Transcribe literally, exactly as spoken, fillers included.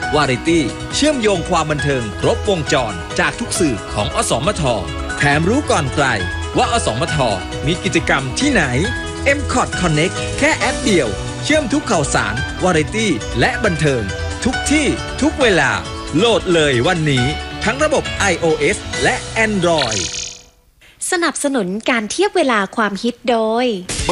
วาไรตี้เชื่อมโยงความบันเทิงครบวงจรจากทุกสื่อของอสมทแถมรู้ก่อนใครว่าอสมทมีกิจกรรมที่ไหน เอ็ม คอท Connect แค่แอปเดียวเชื่อมทุกข่าวสารวาไรตี้และบันเทิงทุกที่ทุกเวลาโหลดเลยวันนี้ทั้งระบบ ไอ โอ เอส และ Android สนับสนุนการเทียบเวลาความฮิตโดย